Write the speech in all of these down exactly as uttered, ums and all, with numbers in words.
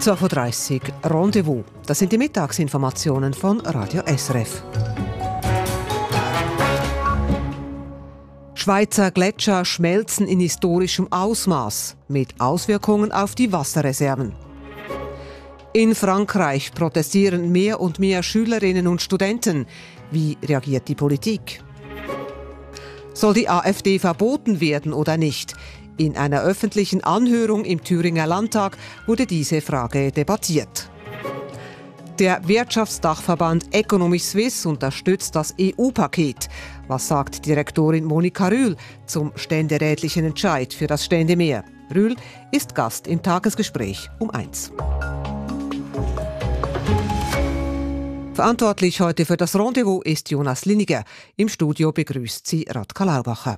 zwölf Uhr dreißig Rendezvous. Das sind die Mittagsinformationen von Radio S R F. Schweizer Gletscher schmelzen in historischem Ausmaß mit Auswirkungen auf die Wasserreserven. In Frankreich protestieren mehr und mehr Schülerinnen und Studenten. Wie reagiert die Politik? Soll die AfD verboten werden oder nicht? In einer öffentlichen Anhörung im Thüringer Landtag wurde diese Frage debattiert. Der Wirtschaftsdachverband Economy Suisse unterstützt das E U-Paket. Was sagt Direktorin Monika Rühl zum ständerätlichen Entscheid für das Ständemeer? Rühl ist Gast im Tagesgespräch um eins. Verantwortlich heute für das Rendezvous ist Jonas Liniger. Im Studio begrüßt sie Radka Laubacher.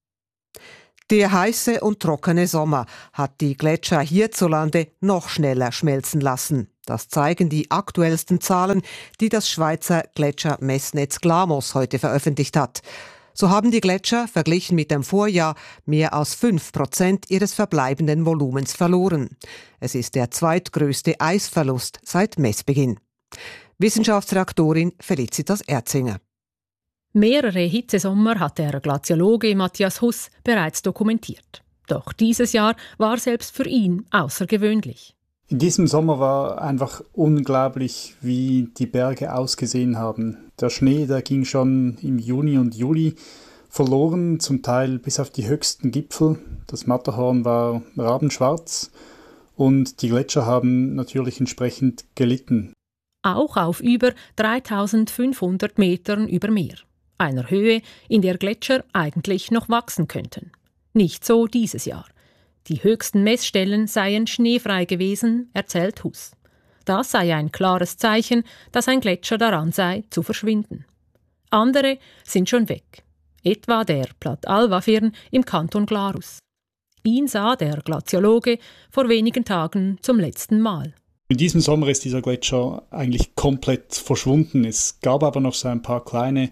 Der heiße und trockene Sommer hat die Gletscher hierzulande noch schneller schmelzen lassen. Das zeigen die aktuellsten Zahlen, die das Schweizer Gletschermessnetz Glamos heute veröffentlicht hat. So haben die Gletscher verglichen mit dem Vorjahr mehr als fünf Prozent ihres verbleibenden Volumens verloren. Es ist der zweitgrößte Eisverlust seit Messbeginn. Wissenschaftsredaktorin Felicitas Erzinger. Mehrere Hitzesommer hat der Glaziologe Matthias Huss bereits dokumentiert. Doch dieses Jahr war selbst für ihn außergewöhnlich. In diesem Sommer war einfach unglaublich, wie die Berge ausgesehen haben. Der Schnee, der ging schon im Juni und Juli verloren, zum Teil bis auf die höchsten Gipfel. Das Matterhorn war rabenschwarz und die Gletscher haben natürlich entsprechend gelitten. Auch auf über dreitausendfünfhundert Metern über Meer. Einer Höhe, in der Gletscher eigentlich noch wachsen könnten. Nicht so dieses Jahr. Die höchsten Messstellen seien schneefrei gewesen, erzählt Huss. Das sei ein klares Zeichen, dass ein Gletscher daran sei, zu verschwinden. Andere sind schon weg. Etwa der Plat Alva-Firn im Kanton Glarus. Ihn sah der Glaziologe vor wenigen Tagen zum letzten Mal. In diesem Sommer ist dieser Gletscher eigentlich komplett verschwunden. Es gab aber noch so ein paar kleine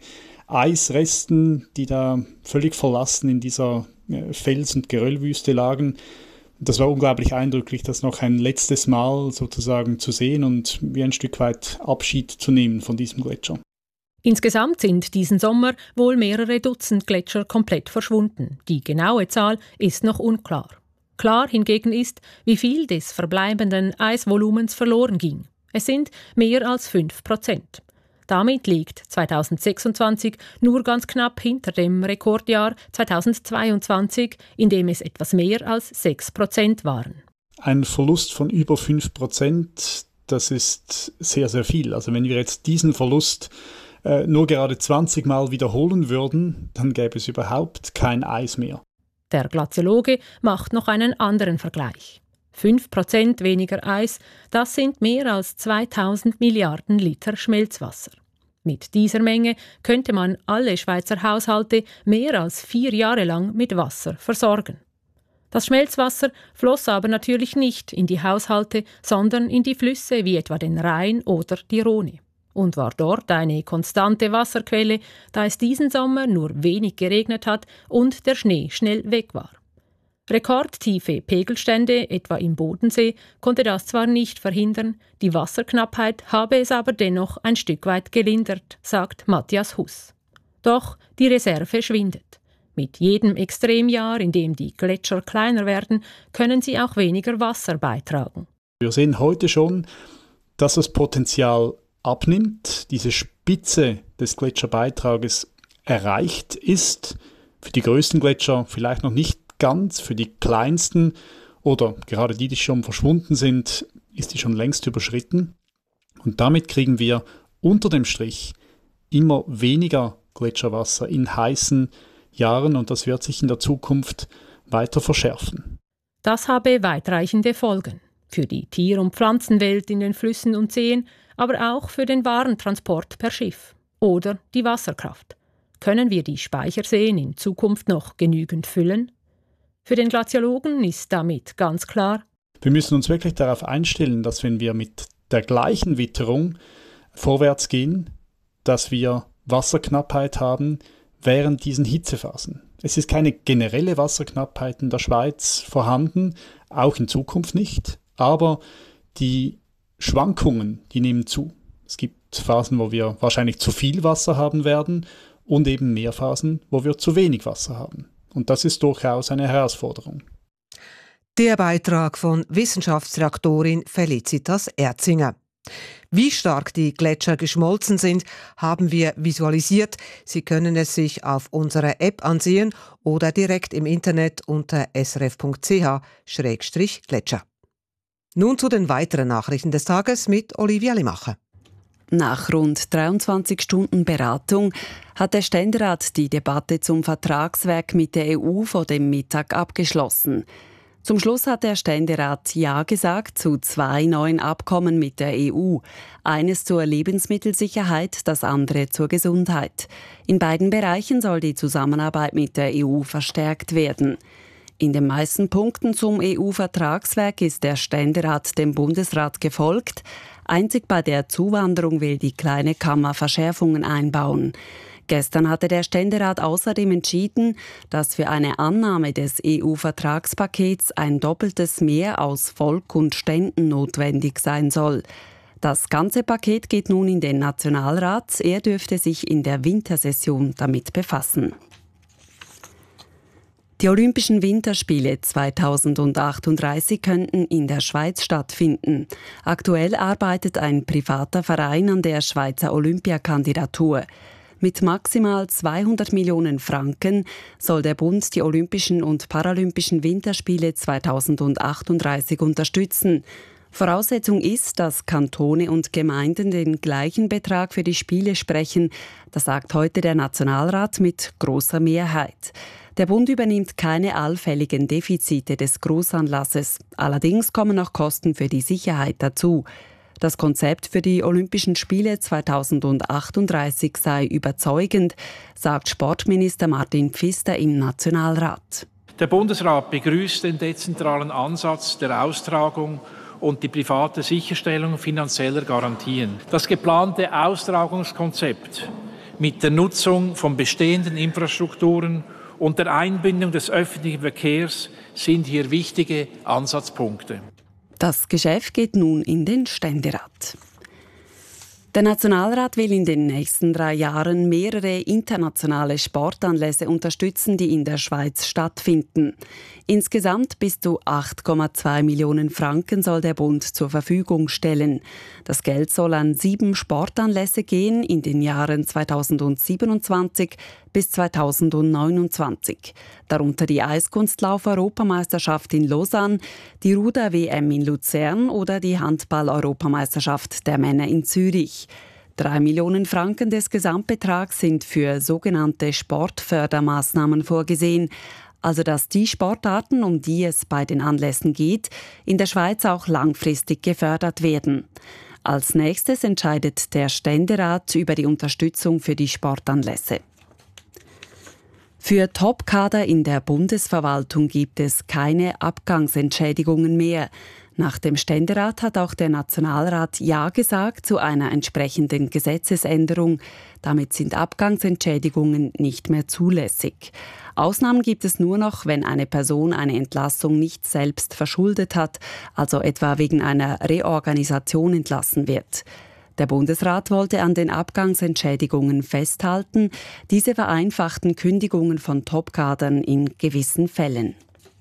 Eisresten, die da völlig verlassen in dieser Fels- und Geröllwüste lagen. Das war unglaublich eindrücklich, das noch ein letztes Mal sozusagen zu sehen und wie ein Stück weit Abschied zu nehmen von diesem Gletscher. Insgesamt sind diesen Sommer wohl mehrere Dutzend Gletscher komplett verschwunden. Die genaue Zahl ist noch unklar. Klar hingegen ist, wie viel des verbleibenden Eisvolumens verloren ging. Es sind mehr als fünf Prozent. Damit liegt zweitausendsechsundzwanzig nur ganz knapp hinter dem Rekordjahr zweitausendzweiundzwanzig, in dem es etwas mehr als sechs Prozent waren. Ein Verlust von über fünf Prozent, das ist sehr, sehr viel. Also wenn wir jetzt diesen Verlust äh, nur gerade zwanzig Mal wiederholen würden, dann gäbe es überhaupt kein Eis mehr. Der Glaziologe macht noch einen anderen Vergleich. fünf Prozent weniger Eis, das sind mehr als zweitausend Milliarden Liter Schmelzwasser. Mit dieser Menge könnte man alle Schweizer Haushalte mehr als vier Jahre lang mit Wasser versorgen. Das Schmelzwasser floss aber natürlich nicht in die Haushalte, sondern in die Flüsse wie etwa den Rhein oder die Rhone. Und war dort eine konstante Wasserquelle, da es diesen Sommer nur wenig geregnet hat und der Schnee schnell weg war. Rekordtiefe Pegelstände, etwa im Bodensee, konnte das zwar nicht verhindern, die Wasserknappheit habe es aber dennoch ein Stück weit gelindert, sagt Matthias Huss. Doch die Reserve schwindet. Mit jedem Extremjahr, in dem die Gletscher kleiner werden, können sie auch weniger Wasser beitragen. Wir sehen heute schon, dass das Potenzial abnimmt, diese Spitze des Gletscherbeitrages erreicht ist. Für die größten Gletscher vielleicht noch nicht ganz, für die kleinsten oder gerade die, die schon verschwunden sind, ist die schon längst überschritten. Und damit kriegen wir unter dem Strich immer weniger Gletscherwasser in heißen Jahren und das wird sich in der Zukunft weiter verschärfen. Das habe weitreichende Folgen für die Tier- und Pflanzenwelt in den Flüssen und Seen, aber auch für den Warentransport per Schiff oder die Wasserkraft. Können wir die Speicherseen in Zukunft noch genügend füllen? Für den Glaziologen ist damit ganz klar: Wir müssen uns wirklich darauf einstellen, dass wenn wir mit der gleichen Witterung vorwärts gehen, dass wir Wasserknappheit haben während diesen Hitzephasen. Es ist keine generelle Wasserknappheit in der Schweiz vorhanden, auch in Zukunft nicht, aber die Schwankungen, die nehmen zu. Es gibt Phasen, wo wir wahrscheinlich zu viel Wasser haben werden und eben mehr Phasen, wo wir zu wenig Wasser haben. Und das ist durchaus eine Herausforderung. Der Beitrag von Wissenschaftsredaktorin Felicitas Erzinger. Wie stark die Gletscher geschmolzen sind, haben wir visualisiert. Sie können es sich auf unserer App ansehen oder direkt im Internet unter s r f punkt c h Schrägstrich Gletscher. Nun zu den weiteren Nachrichten des Tages mit Olivia Limacher. Nach rund dreiundzwanzig Stunden Beratung hat der Ständerat die Debatte zum Vertragswerk mit der E U vor dem Mittag abgeschlossen. Zum Schluss hat der Ständerat Ja gesagt zu zwei neuen Abkommen mit der E U. Eines zur Lebensmittelsicherheit, das andere zur Gesundheit. In beiden Bereichen soll die Zusammenarbeit mit der E U verstärkt werden. In den meisten Punkten zum E U-Vertragswerk ist der Ständerat dem Bundesrat gefolgt. Einzig bei der Zuwanderung will die Kleine Kammer Verschärfungen einbauen. Gestern hatte der Ständerat außerdem entschieden, dass für eine Annahme des E U-Vertragspakets ein doppeltes Mehr aus Volk und Ständen notwendig sein soll. Das ganze Paket geht nun in den Nationalrat. Er dürfte sich in der Wintersession damit befassen. Die Olympischen Winterspiele zweitausendachtunddreißig könnten in der Schweiz stattfinden. Aktuell arbeitet ein privater Verein an der Schweizer Olympiakandidatur. Mit maximal zweihundert Millionen Franken soll der Bund die Olympischen und Paralympischen Winterspiele zweitausendachtunddreißig unterstützen. Voraussetzung ist, dass Kantone und Gemeinden den gleichen Betrag für die Spiele sprechen. Das sagt heute der Nationalrat mit großer Mehrheit. Der Bund übernimmt keine allfälligen Defizite des Großanlasses. Allerdings kommen noch Kosten für die Sicherheit dazu. Das Konzept für die Olympischen Spiele zweitausendachtunddreißig sei überzeugend, sagt Sportminister Martin Pfister im Nationalrat. Der Bundesrat begrüßt den dezentralen Ansatz der Austragung und die private Sicherstellung finanzieller Garantien. Das geplante Austragungskonzept mit der Nutzung von bestehenden Infrastrukturen und der Einbindung des öffentlichen Verkehrs sind hier wichtige Ansatzpunkte. Das Geschäft geht nun in den Ständerat. Der Nationalrat will in den nächsten drei Jahren mehrere internationale Sportanlässe unterstützen, die in der Schweiz stattfinden. Insgesamt bis zu acht Komma zwei Millionen Franken soll der Bund zur Verfügung stellen. Das Geld soll an sieben Sportanlässe gehen in den Jahren zweitausendsiebenundzwanzig bis zweitausendneunundzwanzig. Darunter die Eiskunstlauf-Europameisterschaft in Lausanne, die Ruder-W M in Luzern oder die Handball-Europameisterschaft der Männer in Zürich. Drei Millionen Franken des Gesamtbetrags sind für sogenannte Sportfördermaßnahmen vorgesehen, also dass die Sportarten, um die es bei den Anlässen geht, in der Schweiz auch langfristig gefördert werden. Als nächstes entscheidet der Ständerat über die Unterstützung für die Sportanlässe. Für Top-Kader in der Bundesverwaltung gibt es keine Abgangsentschädigungen mehr. Nach dem Ständerat hat auch der Nationalrat Ja gesagt zu einer entsprechenden Gesetzesänderung. Damit sind Abgangsentschädigungen nicht mehr zulässig. Ausnahmen gibt es nur noch, wenn eine Person eine Entlassung nicht selbst verschuldet hat, also etwa wegen einer Reorganisation entlassen wird. Der Bundesrat wollte an den Abgangsentschädigungen festhalten. Diese vereinfachten Kündigungen von Topkadern in gewissen Fällen.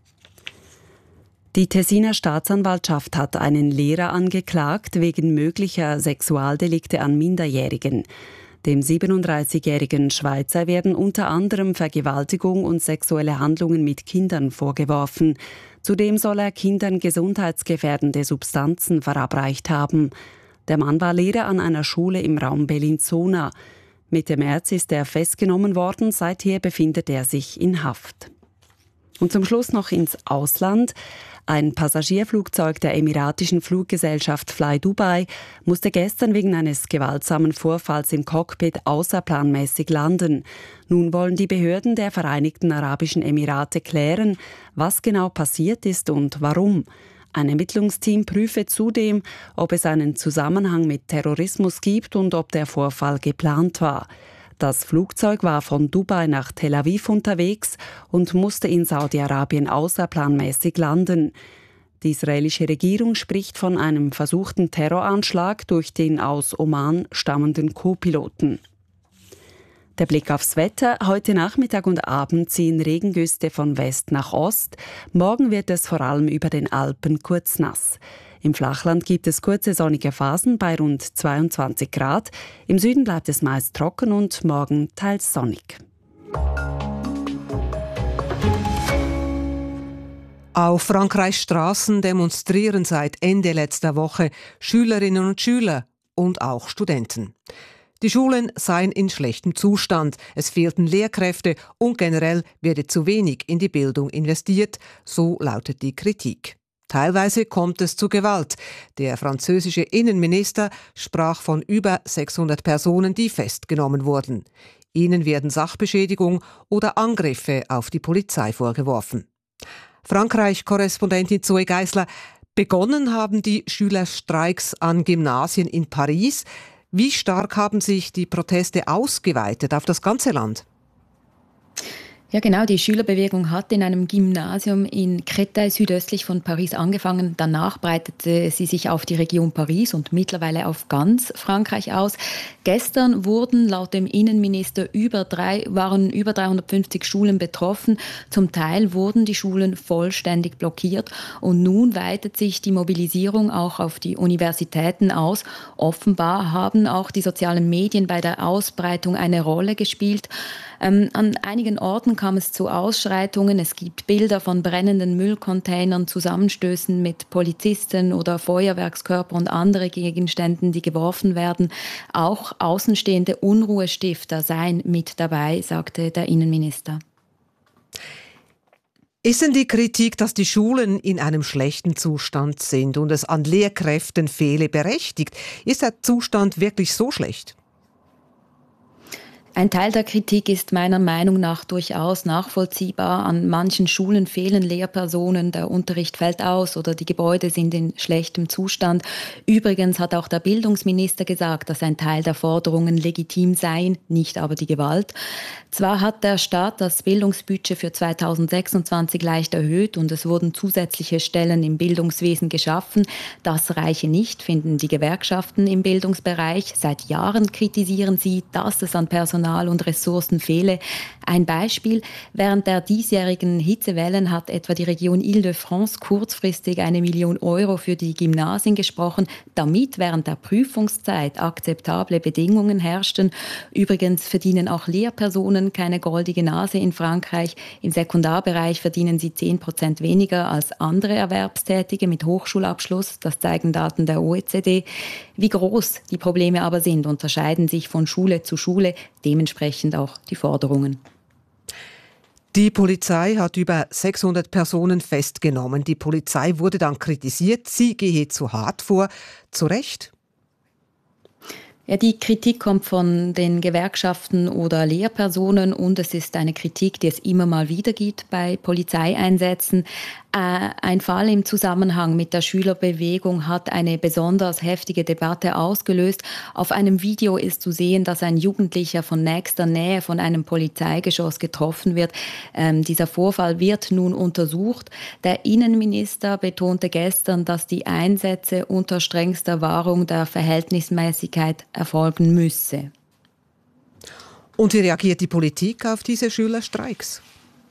Die Tessiner Staatsanwaltschaft hat einen Lehrer angeklagt wegen möglicher Sexualdelikte an Minderjährigen. Dem siebenunddreißigjährigen Schweizer werden unter anderem Vergewaltigung und sexuelle Handlungen mit Kindern vorgeworfen. Zudem soll er Kindern gesundheitsgefährdende Substanzen verabreicht haben. Der Mann war Lehrer an einer Schule im Raum Bellinzona. Mitte März ist er festgenommen worden, seither befindet er sich in Haft. Und zum Schluss noch ins Ausland. Ein Passagierflugzeug der emiratischen Fluggesellschaft Fly Dubai musste gestern wegen eines gewaltsamen Vorfalls im Cockpit außerplanmäßig landen. Nun wollen die Behörden der Vereinigten Arabischen Emirate klären, was genau passiert ist und warum. Ein Ermittlungsteam prüfe zudem, ob es einen Zusammenhang mit Terrorismus gibt und ob der Vorfall geplant war. Das Flugzeug war von Dubai nach Tel Aviv unterwegs und musste in Saudi-Arabien außerplanmäßig landen. Die israelische Regierung spricht von einem versuchten Terroranschlag durch den aus Oman stammenden Co-Piloten. Der Blick aufs Wetter. Heute Nachmittag und Abend ziehen Regengüste von West nach Ost. Morgen wird es vor allem über den Alpen kurz nass. Im Flachland gibt es kurze sonnige Phasen bei rund zweiundzwanzig Grad. Im Süden bleibt es meist trocken und morgen teils sonnig. Auf Frankreichs Straßen demonstrieren seit Ende letzter Woche Schülerinnen und Schüler und auch Studenten. Die Schulen seien in schlechtem Zustand, es fehlten Lehrkräfte und generell werde zu wenig in die Bildung investiert, so lautet die Kritik. Teilweise kommt es zu Gewalt. Der französische Innenminister sprach von über sechshundert Personen, die festgenommen wurden. Ihnen werden Sachbeschädigung oder Angriffe auf die Polizei vorgeworfen. Frankreich-Korrespondentin Zoe Geisler: Begonnen haben die Schülerstreiks an Gymnasien in Paris. Wie stark haben sich die Proteste ausgeweitet auf das ganze Land? Ja genau, die Schülerbewegung hat in einem Gymnasium in Créteil südöstlich von Paris angefangen. Danach breitete sie sich auf die Region Paris und mittlerweile auf ganz Frankreich aus. Gestern wurden laut dem Innenminister über drei, waren über dreihundertfünfzig Schulen betroffen. Zum Teil wurden die Schulen vollständig blockiert. Und nun weitet sich die Mobilisierung auch auf die Universitäten aus. Offenbar haben auch die sozialen Medien bei der Ausbreitung eine Rolle gespielt. Ähm, an einigen Orten kam es zu Ausschreitungen. Es gibt Bilder von brennenden Müllcontainern, Zusammenstößen mit Polizisten oder Feuerwerkskörper und andere Gegenständen, die geworfen werden. Auch außenstehende Unruhestifter seien mit dabei, sagte der Innenminister. Ist denn die Kritik, dass die Schulen in einem schlechten Zustand sind und es an Lehrkräften fehle, berechtigt? Ist der Zustand wirklich so schlecht? Ein Teil der Kritik ist meiner Meinung nach durchaus nachvollziehbar. An manchen Schulen fehlen Lehrpersonen, der Unterricht fällt aus oder die Gebäude sind in schlechtem Zustand. Übrigens hat auch der Bildungsminister gesagt, dass ein Teil der Forderungen legitim seien, nicht aber die Gewalt. Zwar hat der Staat das Bildungsbudget für zweitausendsechsundzwanzig leicht erhöht und es wurden zusätzliche Stellen im Bildungswesen geschaffen. Das reiche nicht, finden die Gewerkschaften im Bildungsbereich. Seit Jahren kritisieren sie, dass es an Personal und Ressourcen fehle. Ein Beispiel: Während der diesjährigen Hitzewellen hat etwa die Region Île-de-France kurzfristig eine Million Euro für die Gymnasien gesprochen, damit während der Prüfungszeit akzeptable Bedingungen herrschten. Übrigens verdienen auch Lehrpersonen keine goldige Nase in Frankreich. Im Sekundarbereich verdienen sie zehn Prozent weniger als andere Erwerbstätige mit Hochschulabschluss. Das zeigen Daten der O E C D. Wie groß die Probleme aber sind, unterscheiden sich von Schule zu Schule, dementsprechend auch die Forderungen. Die Polizei hat über sechshundert Personen festgenommen. Die Polizei wurde dann kritisiert, sie gehe zu hart vor. Zu Recht? Ja, die Kritik kommt von den Gewerkschaften oder Lehrpersonen und es ist eine Kritik, die es immer mal wieder gibt bei Polizeieinsätzen. Äh, ein Fall im Zusammenhang mit der Schülerbewegung hat eine besonders heftige Debatte ausgelöst. Auf einem Video ist zu sehen, dass ein Jugendlicher von nächster Nähe von einem Polizeigeschoss getroffen wird. Ähm, dieser Vorfall wird nun untersucht. Der Innenminister betonte gestern, dass die Einsätze unter strengster Wahrung der Verhältnismäßigkeit erfolgen müsse. Und wie reagiert die Politik auf diese Schülerstreiks?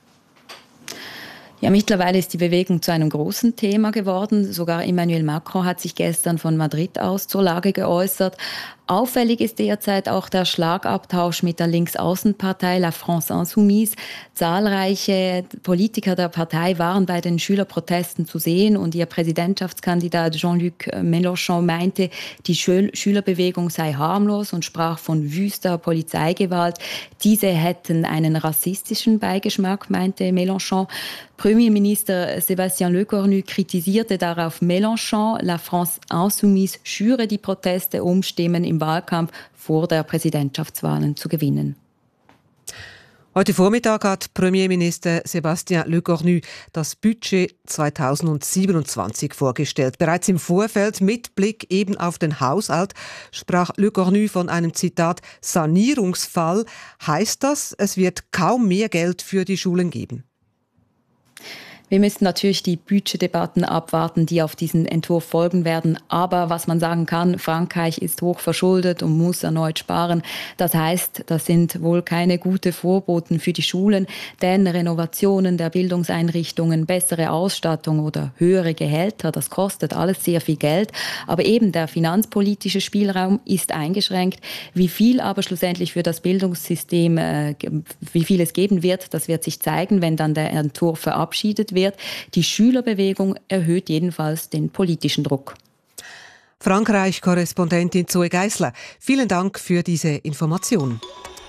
Ja, mittlerweile ist die Bewegung zu einem großen Thema geworden. Sogar Emmanuel Macron hat sich gestern von Madrid aus zur Lage geäußert. Auffällig ist derzeit auch der Schlagabtausch mit der Linksaußenpartei La France Insoumise. Zahlreiche Politiker der Partei waren bei den Schülerprotesten zu sehen und ihr Präsidentschaftskandidat Jean-Luc Mélenchon meinte, die Schülerbewegung sei harmlos und sprach von wüster Polizeigewalt. Diese hätten einen rassistischen Beigeschmack, meinte Mélenchon. Premierminister Sébastien Lecornu kritisierte darauf Mélenchon, La France Insoumise schüre die Proteste, um Stimmen im Wahlkampf vor der Präsidentschaftswahlen zu gewinnen. Heute Vormittag hat Premierminister Sébastien Lecornu das Budget zweitausendsiebenundzwanzig vorgestellt. Bereits im Vorfeld mit Blick eben auf den Haushalt sprach Lecornu von einem, Zitat, Sanierungsfall. Heißt das, es wird kaum mehr Geld für die Schulen geben? Wir müssen natürlich die Budgetdebatten abwarten, die auf diesen Entwurf folgen werden. Aber was man sagen kann, Frankreich ist hoch verschuldet und muss erneut sparen. Das heißt, das sind wohl keine guten Vorboten für die Schulen, denn Renovationen der Bildungseinrichtungen, bessere Ausstattung oder höhere Gehälter, das kostet alles sehr viel Geld. Aber eben der finanzpolitische Spielraum ist eingeschränkt. Wie viel aber schlussendlich für das Bildungssystem, äh, wie viel es geben wird, das wird sich zeigen, wenn dann der Entwurf verabschiedet wird. Die Schülerbewegung erhöht jedenfalls den politischen Druck. Frankreich-Korrespondentin Zoe Geissler, vielen Dank für diese Information.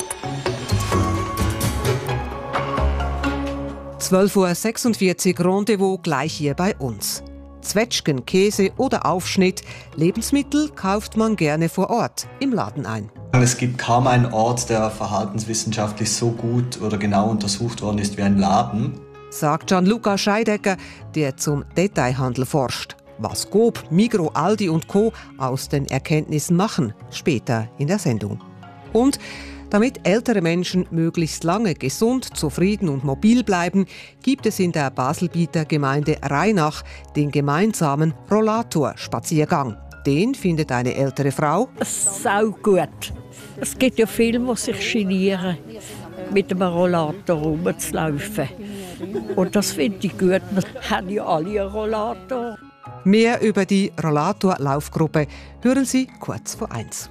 zwölf Uhr sechsundvierzig, Rendezvous gleich hier bei uns. Zwetschgen, Käse oder Aufschnitt, Lebensmittel kauft man gerne vor Ort im Laden ein. Es gibt kaum einen Ort, der verhaltenswissenschaftlich so gut oder genau untersucht worden ist wie ein Laden, sagt Gianluca Scheidecker, der zum Detailhandel forscht. Was Coop, Migros, Aldi und Co. aus den Erkenntnissen machen, später in der Sendung. Und damit ältere Menschen möglichst lange gesund, zufrieden und mobil bleiben, gibt es in der Baselbieter Gemeinde Rheinach den gemeinsamen Rollator-Spaziergang. Den findet eine ältere Frau. Sau gut. Es gibt ja viele, die sich genieren, mit dem Rollator rumzulaufen. Und das finde ich gut. Wir haben ja alle einen Rollator. Mehr über die Rollator-Laufgruppe hören Sie kurz vor eins.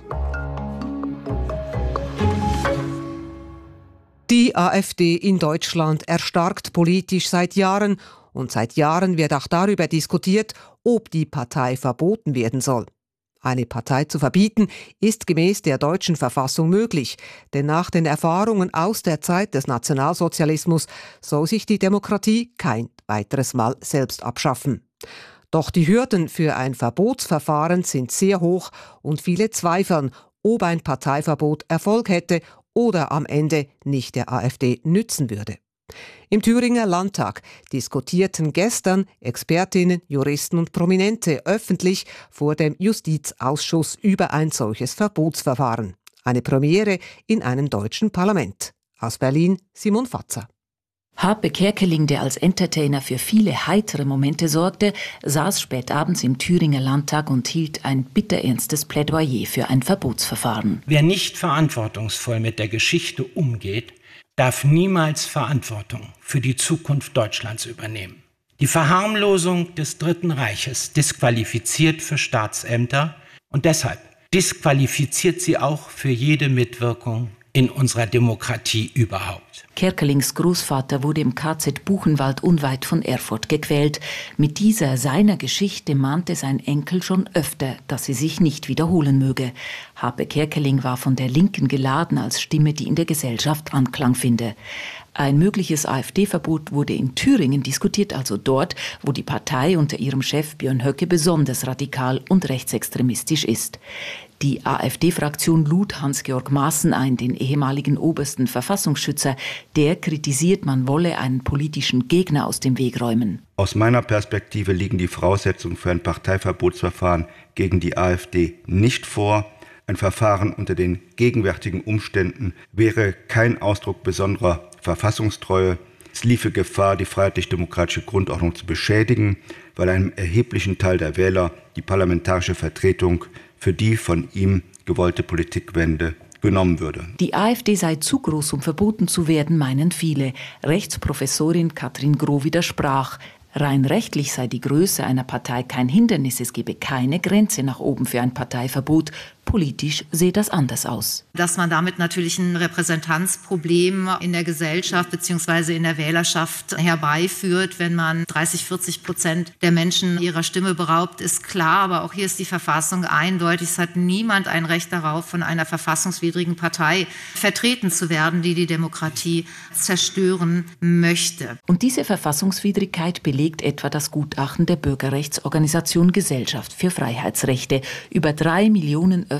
Die AfD in Deutschland erstarkt politisch seit Jahren und seit Jahren wird auch darüber diskutiert, ob die Partei verboten werden soll. Eine Partei zu verbieten, ist gemäß der deutschen Verfassung möglich, denn nach den Erfahrungen aus der Zeit des Nationalsozialismus soll sich die Demokratie kein weiteres Mal selbst abschaffen. Doch die Hürden für ein Verbotsverfahren sind sehr hoch und viele zweifeln, ob ein Parteiverbot Erfolg hätte oder am Ende nicht der AfD nützen würde. Im Thüringer Landtag diskutierten gestern Expertinnen, Juristen und Prominente öffentlich vor dem Justizausschuss über ein solches Verbotsverfahren. Eine Premiere in einem deutschen Parlament. Aus Berlin Simon Fatzer. Harpe Kerkeling, der als Entertainer für viele heitere Momente sorgte, saß spät abends im Thüringer Landtag und hielt ein bitterernstes Plädoyer für ein Verbotsverfahren. Wer nicht verantwortungsvoll mit der Geschichte umgeht, darf niemals Verantwortung für die Zukunft Deutschlands übernehmen. Die Verharmlosung des Dritten Reiches disqualifiziert für Staatsämter und deshalb disqualifiziert sie auch für jede Mitwirkung in unserer Demokratie überhaupt. Kerkelings Großvater wurde im K Z Buchenwald unweit von Erfurt gequält. Mit dieser seiner Geschichte mahnte sein Enkel schon öfter, dass sie sich nicht wiederholen möge. Harpe Kerkeling war von der Linken geladen als Stimme, die in der Gesellschaft Anklang finde. Ein mögliches AfD-Verbot wurde in Thüringen diskutiert, also dort, wo die Partei unter ihrem Chef Björn Höcke besonders radikal und rechtsextremistisch ist. Die AfD-Fraktion lud Hans-Georg Maaßen ein, den ehemaligen obersten Verfassungsschützer. Der kritisiert, man wolle einen politischen Gegner aus dem Weg räumen. Aus meiner Perspektive liegen die Voraussetzungen für ein Parteiverbotsverfahren gegen die AfD nicht vor. Ein Verfahren unter den gegenwärtigen Umständen wäre kein Ausdruck besonderer Verfassungstreue. Es liefe Gefahr, die freiheitlich-demokratische Grundordnung zu beschädigen, weil einem erheblichen Teil der Wähler die parlamentarische Vertretung für die von ihm gewollte Politikwende genommen würde. Die AfD sei zu groß, um verboten zu werden, meinen viele. Rechtsprofessorin Katrin Groh widersprach. Rein rechtlich sei die Größe einer Partei kein Hindernis, es gebe keine Grenze nach oben für ein Parteiverbot. Politisch sehe das anders aus. Dass man damit natürlich ein Repräsentanzproblem in der Gesellschaft bzw. in der Wählerschaft herbeiführt, wenn man dreißig, vierzig Prozent der Menschen ihrer Stimme beraubt, ist klar. Aber auch hier ist die Verfassung eindeutig. Es hat niemand ein Recht darauf, von einer verfassungswidrigen Partei vertreten zu werden, die die Demokratie zerstören möchte. Und diese Verfassungswidrigkeit belegt etwa das Gutachten der Bürgerrechtsorganisation Gesellschaft für Freiheitsrechte. Über drei Millionen öffentliche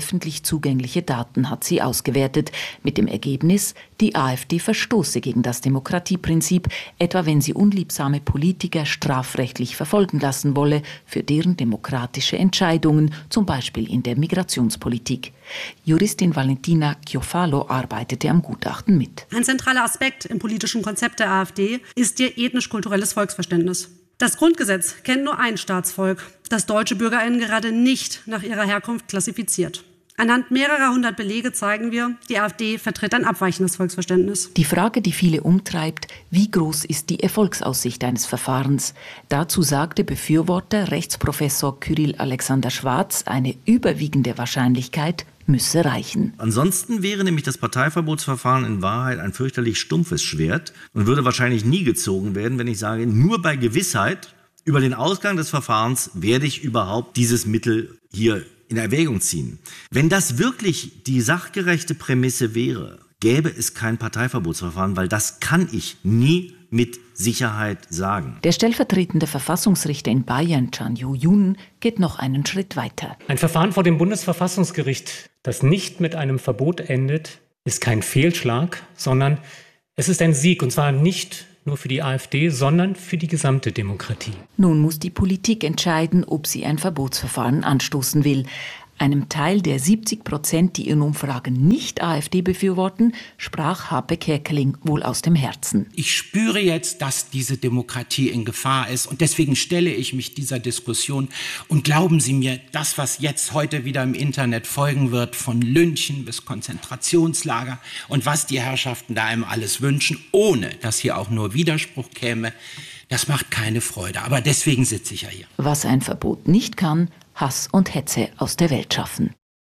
öffentlich zugängliche Daten hat sie ausgewertet, mit dem Ergebnis, die AfD verstoße gegen das Demokratieprinzip, etwa wenn sie unliebsame Politiker strafrechtlich verfolgen lassen wolle für deren demokratische Entscheidungen, zum Beispiel in der Migrationspolitik. Juristin Valentina Chiofalo arbeitete am Gutachten mit. Ein zentraler Aspekt im politischen Konzept der AfD ist ihr ethnisch-kulturelles Volksverständnis. Das Grundgesetz kennt nur ein Staatsvolk, das deutsche BürgerInnen gerade nicht nach ihrer Herkunft klassifiziert. Anhand mehrerer hundert Belege zeigen wir, die AfD vertritt ein abweichendes Volksverständnis. Die Frage, die viele umtreibt, wie groß ist die Erfolgsaussicht eines Verfahrens? Dazu sagte Befürworter Rechtsprofessor Kyrill Alexander Schwarz, eine überwiegende Wahrscheinlichkeit müsse reichen. Ansonsten wäre nämlich das Parteiverbotsverfahren in Wahrheit ein fürchterlich stumpfes Schwert und würde wahrscheinlich nie gezogen werden, wenn ich sage, nur bei Gewissheit über den Ausgang des Verfahrens werde ich überhaupt dieses Mittel hier in Erwägung ziehen. Wenn das wirklich die sachgerechte Prämisse wäre, gäbe es kein Parteiverbotsverfahren, weil das kann ich nie mit Sicherheit sagen. Der stellvertretende Verfassungsrichter in Bayern, Can Yo-Jun, geht noch einen Schritt weiter. Ein Verfahren vor dem Bundesverfassungsgericht, das nicht mit einem Verbot endet, ist kein Fehlschlag, sondern es ist ein Sieg, und zwar nicht nur für die AfD, sondern für die gesamte Demokratie. Nun muss die Politik entscheiden, ob sie ein Verbotsverfahren anstoßen will. Einem Teil der siebzig Prozent, die in Umfragen nicht AfD befürworten, sprach Harpe Kerkeling wohl aus dem Herzen. Ich spüre jetzt, dass diese Demokratie in Gefahr ist, und deswegen stelle ich mich dieser Diskussion. Und glauben Sie mir, das, was jetzt heute wieder im Internet folgen wird, von Lynchen bis Konzentrationslager und was die Herrschaften da einem alles wünschen, ohne dass hier auch nur Widerspruch käme, das macht keine Freude. Aber deswegen sitze ich ja hier. Was ein Verbot nicht kann, Hass und Hetze aus der Welt schaffen.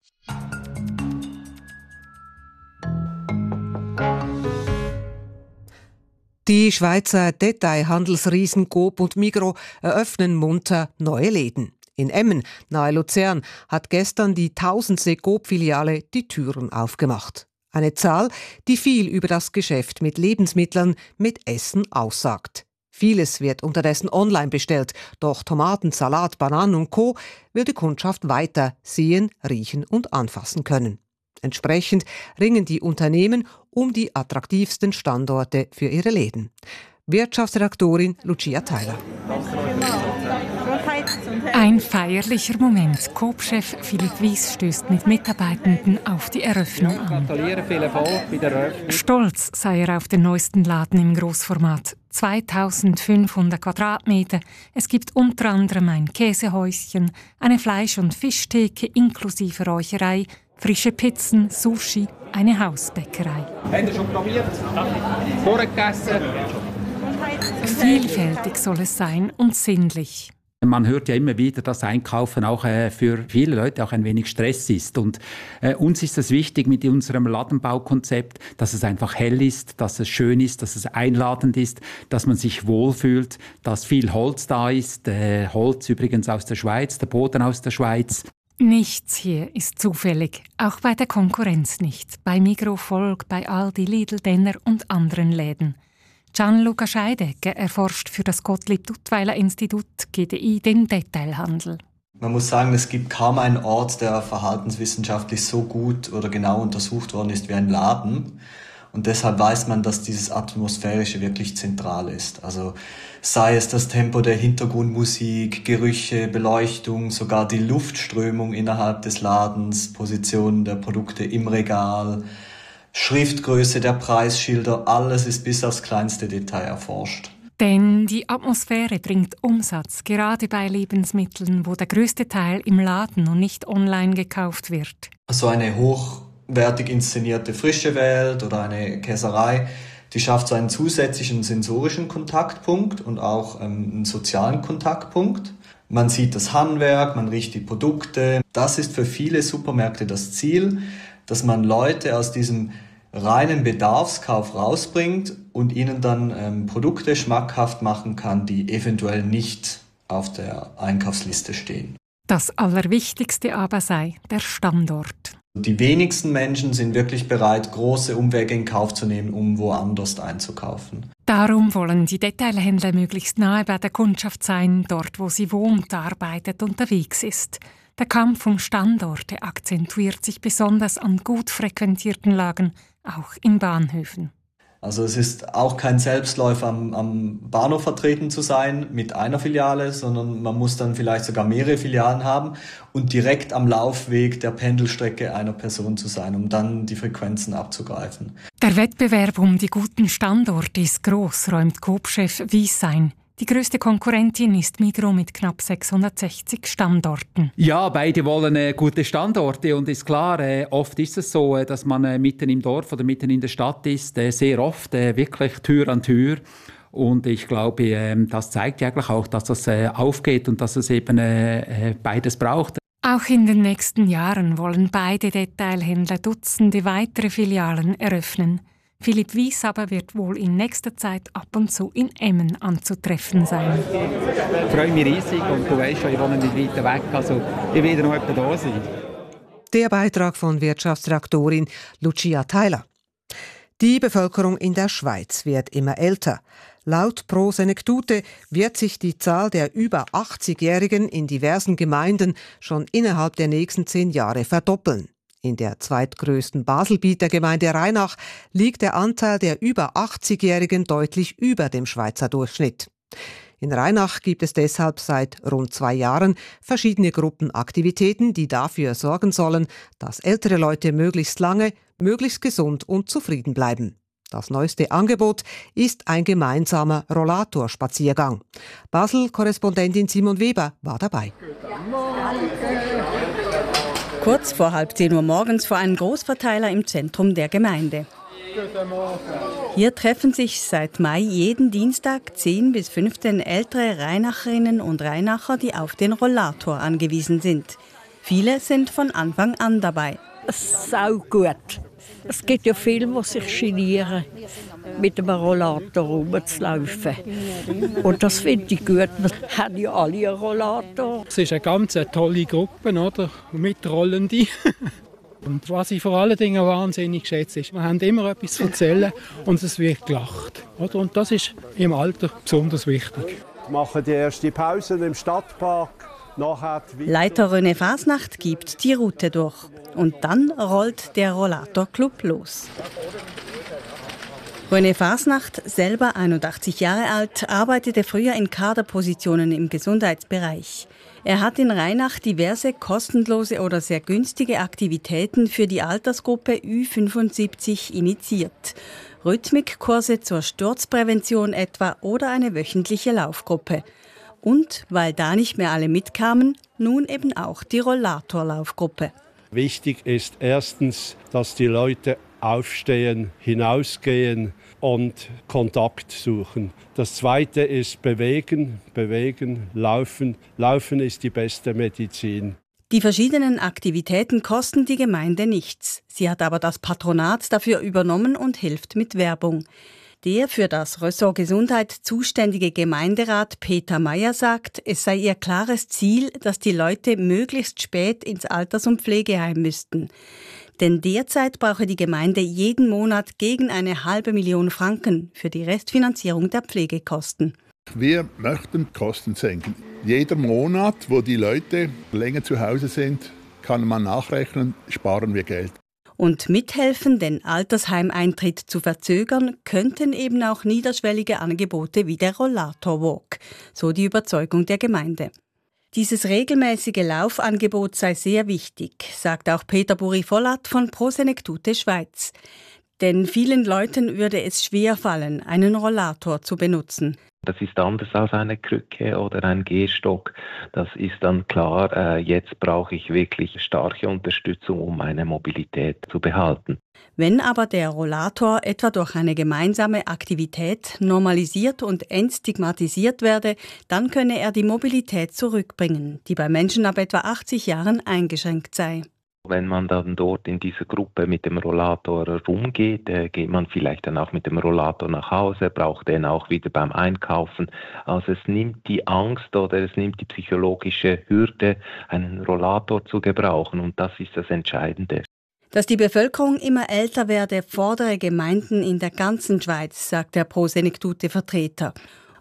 Die Schweizer Detailhandelsriesen Coop und Migros eröffnen munter neue Läden. In Emmen, nahe Luzern, hat gestern die tausendste Coop-Filiale die Türen aufgemacht. Eine Zahl, die viel über das Geschäft mit Lebensmitteln, mit Essen aussagt. Vieles wird unterdessen online bestellt, doch Tomaten, Salat, Bananen und Co. will die Kundschaft weiter sehen, riechen und anfassen können. Entsprechend ringen die Unternehmen um die attraktivsten Standorte für ihre Läden. Wirtschaftsredaktorin Lucia Theiler. Ein feierlicher Moment. Coop-Chef Philipp Wies stößt mit Mitarbeitenden auf die Eröffnung an. Stolz sei er auf den neuesten Laden im Grossformat. zweitausendfünfhundert Quadratmeter. Es gibt unter anderem ein Käsehäuschen, eine Fleisch- und Fischtheke inklusive Räucherei, frische Pizzen, Sushi, eine Hausbäckerei. Habt ihr schon probiert? Vorgegessen? Vielfältig soll es sein und sinnlich. Man hört ja immer wieder, dass Einkaufen auch äh, für viele Leute auch ein wenig Stress ist. Und äh, uns ist es wichtig mit unserem Ladenbaukonzept, dass es einfach hell ist, dass es schön ist, dass es einladend ist, dass man sich wohlfühlt, dass viel Holz da ist. Äh, Holz übrigens aus der Schweiz, der Boden aus der Schweiz. Nichts hier ist zufällig, auch bei der Konkurrenz nicht. Bei Migros, Volk, bei Aldi, Lidl, Denner und anderen Läden. Gianluca Scheidegger erforscht für das Gottlieb-Duttweiler-Institut G D I den Detailhandel. Man muss sagen, es gibt kaum einen Ort, der verhaltenswissenschaftlich so gut oder genau untersucht worden ist wie ein Laden. Und deshalb weiß man, dass dieses Atmosphärische wirklich zentral ist. Also sei es das Tempo der Hintergrundmusik, Gerüche, Beleuchtung, sogar die Luftströmung innerhalb des Ladens, Position der Produkte im Regal, Schriftgröße der Preisschilder, alles ist bis aufs kleinste Detail erforscht. Denn die Atmosphäre bringt Umsatz, gerade bei Lebensmitteln, wo der größte Teil im Laden und nicht online gekauft wird. So eine hochwertig inszenierte frische Welt oder eine Käserei, die schafft so einen zusätzlichen sensorischen Kontaktpunkt und auch ähm, einen sozialen Kontaktpunkt. Man sieht das Handwerk, man riecht die Produkte. Das ist für viele Supermärkte das Ziel, dass man Leute aus diesem reinen Bedarfskauf rausbringt und ihnen dann ähm, Produkte schmackhaft machen kann, die eventuell nicht auf der Einkaufsliste stehen. Das Allerwichtigste aber sei der Standort. Die wenigsten Menschen sind wirklich bereit, große Umwege in Kauf zu nehmen, um woanders einzukaufen. Darum wollen die Detailhändler möglichst nahe bei der Kundschaft sein, dort wo sie wohnt, arbeitet, unterwegs ist. Der Kampf um Standorte akzentuiert sich besonders an gut frequentierten Lagen, auch in Bahnhöfen. Also es ist auch kein Selbstläufer, am, am Bahnhof vertreten zu sein mit einer Filiale, sondern man muss dann vielleicht sogar mehrere Filialen haben und direkt am Laufweg der Pendelstrecke einer Person zu sein, um dann die Frequenzen abzugreifen. Der Wettbewerb um die guten Standorte ist groß, räumt Coop-Chef Wyss ein. Die grösste Konkurrentin ist Migros mit knapp sechshundertsechzig Standorten. Ja, beide wollen äh, gute Standorte und ist klar, äh, oft ist es so, äh, dass man äh, mitten im Dorf oder mitten in der Stadt ist, äh, sehr oft äh, wirklich Tür an Tür. Und ich glaube, äh, das zeigt ja eigentlich auch, dass das äh, aufgeht und dass es eben äh, beides braucht. Auch in den nächsten Jahren wollen beide Detailhändler Dutzende weitere Filialen eröffnen. Philipp Wyss aber wird wohl in nächster Zeit ab und zu in Emmen anzutreffen sein. Ich freue mich riesig und du weißt schon, ich wohne nicht weiter weg, also ich werde noch etwa da sein. Der Beitrag von Wirtschaftsredaktorin Lucia Theiler. Die Bevölkerung in der Schweiz wird immer älter. Laut Pro Senectute wird sich die Zahl der über achtzigjährigen in diversen Gemeinden schon innerhalb der nächsten zehn Jahre verdoppeln. In der zweitgrößten Baselbieter Gemeinde Rheinach liegt der Anteil der über achtzigjährigen deutlich über dem Schweizer Durchschnitt. In Rheinach gibt es deshalb seit rund zwei Jahren verschiedene Gruppenaktivitäten, die dafür sorgen sollen, dass ältere Leute möglichst lange, möglichst gesund und zufrieden bleiben. Das neueste Angebot ist ein gemeinsamer Rollatorspaziergang. Basel-Korrespondentin Simon Weber war dabei. Kurz vor halb zehn Uhr morgens vor einem Großverteiler im Zentrum der Gemeinde. Hier treffen sich seit Mai jeden Dienstag zehn bis fünfzehn ältere Rheinacherinnen und Rheinacher, die auf den Rollator angewiesen sind. Viele sind von Anfang an dabei. Sau gut. Es gibt ja viele, die sich genieren, mit dem Rollator rumzulaufen. Und das finde ich gut. Wir haben ja alle einen Rollator. Es ist eine ganz tolle Gruppe, oder? Mitrollende. Und was ich vor allen Dingen wahnsinnig schätze, ist, wir haben immer etwas zu erzählen und es wird gelacht. Oder? Und das ist im Alter besonders wichtig. Wir machen die erste Pause im Stadtpark. Leiter René Fasnacht gibt die Route durch. Und dann rollt der Rollatorclub los. René Fasnacht, selber einundachtzig Jahre alt, arbeitete früher in Kaderpositionen im Gesundheitsbereich. Er hat in Rheinach diverse kostenlose oder sehr günstige Aktivitäten für die Altersgruppe Ü fünfundsiebzig initiiert. Rhythmikkurse zur Sturzprävention etwa oder eine wöchentliche Laufgruppe. Und, weil da nicht mehr alle mitkamen, nun eben auch die Rollatorlaufgruppe. Wichtig ist erstens, dass die Leute aufstehen, hinausgehen und Kontakt suchen. Das Zweite ist bewegen, bewegen, laufen. Laufen ist die beste Medizin. Die verschiedenen Aktivitäten kosten die Gemeinde nichts. Sie hat aber das Patronat dafür übernommen und hilft mit Werbung. Der für das Ressort Gesundheit zuständige Gemeinderat Peter Meyer sagt, es sei ihr klares Ziel, dass die Leute möglichst spät ins Alters- und Pflegeheim müssten. Denn derzeit brauche die Gemeinde jeden Monat gegen eine halbe Million Franken für die Restfinanzierung der Pflegekosten. Wir möchten Kosten senken. Jeder Monat, wo die Leute länger zu Hause sind, kann man nachrechnen, sparen wir Geld. Und mithelfen, den Altersheimeintritt zu verzögern, könnten eben auch niederschwellige Angebote wie der Rollator-Walk, so die Überzeugung der Gemeinde. Dieses regelmäßige Laufangebot sei sehr wichtig, sagt auch Peter Buri-Vollat von Pro Senectute Schweiz. Denn vielen Leuten würde es schwer fallen, einen Rollator zu benutzen. Das ist anders als eine Krücke oder ein Gehstock. Das ist dann klar, äh, jetzt brauche ich wirklich starke Unterstützung, um meine Mobilität zu behalten. Wenn aber der Rollator etwa durch eine gemeinsame Aktivität normalisiert und entstigmatisiert werde, dann könne er die Mobilität zurückbringen, die bei Menschen ab etwa achtzig Jahren eingeschränkt sei. Wenn man dann dort in dieser Gruppe mit dem Rollator rumgeht, äh, geht man vielleicht dann auch mit dem Rollator nach Hause, braucht den auch wieder beim Einkaufen. Also es nimmt die Angst oder es nimmt die psychologische Hürde, einen Rollator zu gebrauchen, und das ist das Entscheidende. Dass die Bevölkerung immer älter werde, fordere Gemeinden in der ganzen Schweiz, sagt der Pro Senectute Vertreter.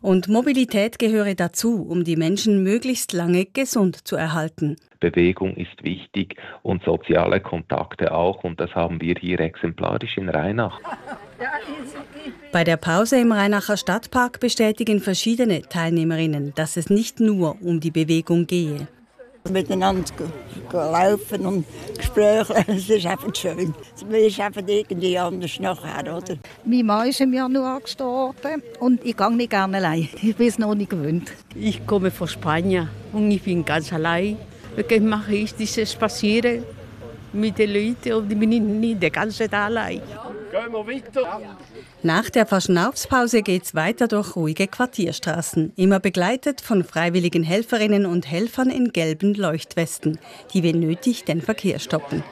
Und Mobilität gehöre dazu, um die Menschen möglichst lange gesund zu erhalten. Bewegung ist wichtig und soziale Kontakte auch, und das haben wir hier exemplarisch in Rheinach. Bei der Pause im Rheinacher Stadtpark bestätigen verschiedene Teilnehmerinnen, dass es nicht nur um die Bewegung gehe. Miteinander laufen und Gespräche, es ist einfach schön. Man ist einfach irgendwie anders nachher, oder? Mein Mann ist im Januar gestorben und ich gehe nicht gerne allein. Ich bin es noch nicht gewöhnt. Ich komme von Spanien und ich bin ganz allein. Dann mache ich dieses Spazieren mit den Leuten und ich bin nicht den ganzen Tag allein. Gehen wir weiter. Nach der Verschnaufspause geht es weiter durch ruhige Quartierstraßen, immer begleitet von freiwilligen Helferinnen und Helfern in gelben Leuchtwesten, die wenn nötig den Verkehr stoppen.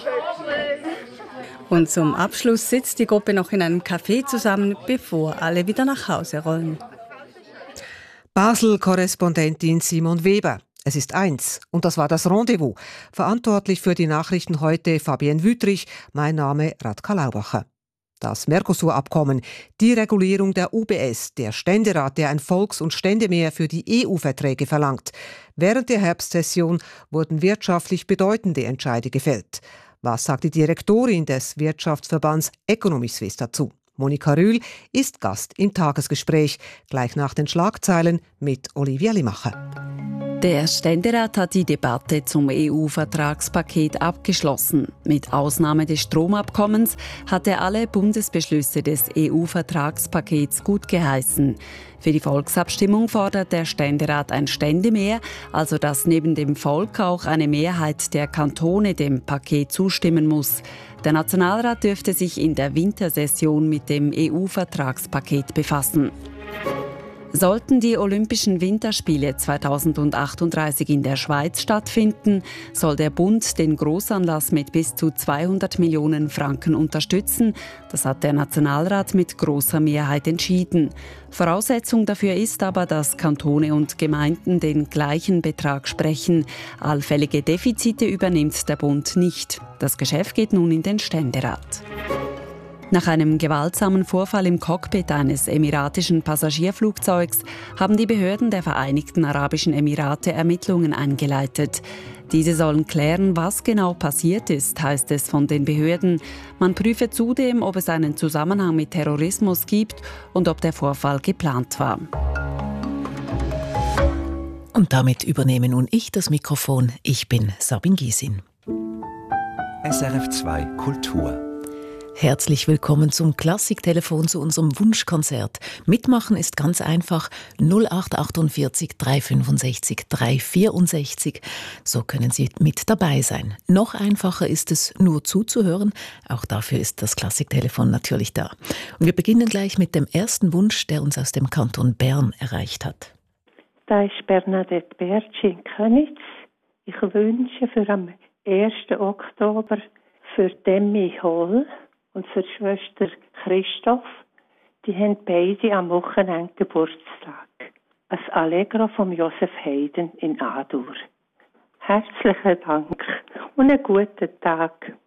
Und zum Abschluss sitzt die Gruppe noch in einem Café zusammen, bevor alle wieder nach Hause rollen. Basel-Korrespondentin Simon Weber. Es ist eins und das war das Rendezvous. Verantwortlich für die Nachrichten heute Fabienne Wüttrich, mein Name Radka Laubacher. Das Mercosur-Abkommen, die Regulierung der U B S, der Ständerat, der ein Volks- und Ständemehr für die E U-Verträge verlangt. Während der Herbstsession wurden wirtschaftlich bedeutende Entscheide gefällt. Was sagt die Direktorin des Wirtschaftsverbands Economy Suisse dazu? Monika Rühl ist Gast im Tagesgespräch, gleich nach den Schlagzeilen mit Olivia Limacher. Der Ständerat hat die Debatte zum E U-Vertragspaket abgeschlossen. Mit Ausnahme des Stromabkommens hat er alle Bundesbeschlüsse des E U-Vertragspakets gutgeheißen. Für die Volksabstimmung fordert der Ständerat ein Ständemehr, also dass neben dem Volk auch eine Mehrheit der Kantone dem Paket zustimmen muss. Der Nationalrat dürfte sich in der Wintersession mit dem E U-Vertragspaket befassen. Sollten die Olympischen Winterspiele zweitausendachtunddreißig in der Schweiz stattfinden, soll der Bund den Grossanlass mit bis zu zweihundert Millionen Franken unterstützen. Das hat der Nationalrat mit grosser Mehrheit entschieden. Voraussetzung dafür ist aber, dass Kantone und Gemeinden den gleichen Betrag sprechen. Allfällige Defizite übernimmt der Bund nicht. Das Geschäft geht nun in den Ständerat. Nach einem gewaltsamen Vorfall im Cockpit eines emiratischen Passagierflugzeugs haben die Behörden der Vereinigten Arabischen Emirate Ermittlungen eingeleitet. Diese sollen klären, was genau passiert ist, heißt es von den Behörden. Man prüfe zudem, ob es einen Zusammenhang mit Terrorismus gibt und ob der Vorfall geplant war. Und damit übernehme nun ich das Mikrofon. Ich bin Sabine Gysin. S R F zwei Kultur. Herzlich willkommen zum Klassiktelefon zu unserem Wunschkonzert. Mitmachen ist ganz einfach null acht achtundvierzig drei fünfundsechzig drei vierundsechzig. So können Sie mit dabei sein. Noch einfacher ist es, nur zuzuhören. Auch dafür ist das Klassiktelefon natürlich da. Und wir beginnen gleich mit dem ersten Wunsch, der uns aus dem Kanton Bern erreicht hat. Da ist Bernadette Bertschi in Königs. Ich wünsche für am ersten Oktober für Demi Hall und für die Schwester Christoph, die haben beide am Wochenende Geburtstag. Ein Allegro von Josef Haydn in A-Dur. Herzlichen Dank und einen guten Tag.